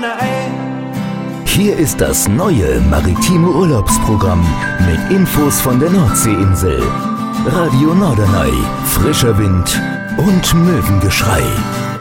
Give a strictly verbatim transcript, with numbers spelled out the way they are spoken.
Norderney. Hier ist das neue maritime Urlaubsprogramm mit Infos von der Nordseeinsel. Radio Norderney, frischer Wind und Möwengeschrei.